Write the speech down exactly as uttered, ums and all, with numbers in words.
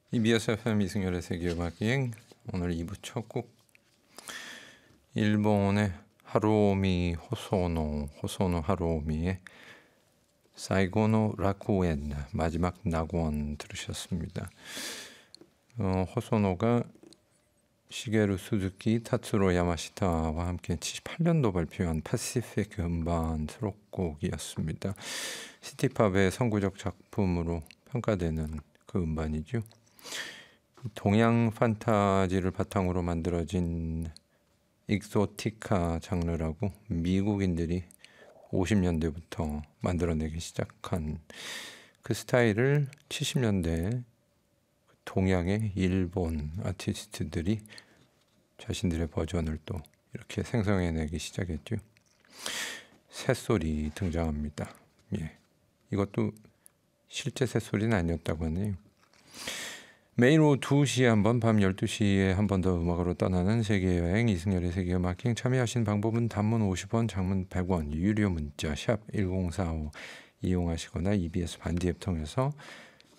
이비에스 에프엠 이승열의 세계음악여행 오늘 이 부 첫 곡 일본의 하루오미 호소노 호소노 하루오미의 사이고노 라쿠엔 마지막 낙원 들으셨습니다. 어, 호소노가 시게루 수즈키, 타츠로 야마시타와 함께 칠십팔 년도 발표한 파시픽 음반 수록곡이었습니다. 시티팝의 선구적 작품으로 평가되는 그 음반이죠. 동양 판타지를 바탕으로 만들어진 익소티카 장르라고 미국인들이 오십 년대부터 만들어내기 시작한 그 스타일을 칠십 년대 동양의 일본 아티스트들이 자신들의 버전을 또 이렇게 생성해내기 시작했죠. 새소리 등장합니다. 예, 이것도 실제 새소리는 아니었다고 하네요. 매일 오후 두 시에 한 번, 밤 열두 시에 한 번 더 음악으로 떠나는 세계여행 이승열의 세계음악여행. 참여하신 방법은 단문 오십 원, 장문 백 원, 유료 문자 샵 일공사오 이용하시거나 이비에스 반디 앱 통해서